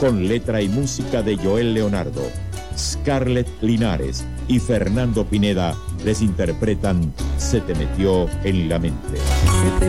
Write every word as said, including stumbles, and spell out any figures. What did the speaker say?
con letra y música de Joel Leonardo. Scarlett Linares y Fernando Pineda les interpretan Se te metió en la mente.